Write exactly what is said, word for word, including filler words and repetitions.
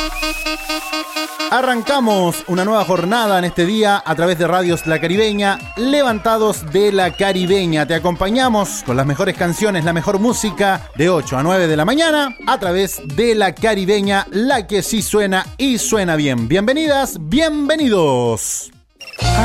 Arrancamos una nueva jornada en este día a través de Radios La Caribeña, Levantados de la Caribeña. Te acompañamos con las mejores canciones, la mejor música de ocho a nueve de la mañana a través de La Caribeña, la que sí suena y suena bien. Bienvenidas, bienvenidos.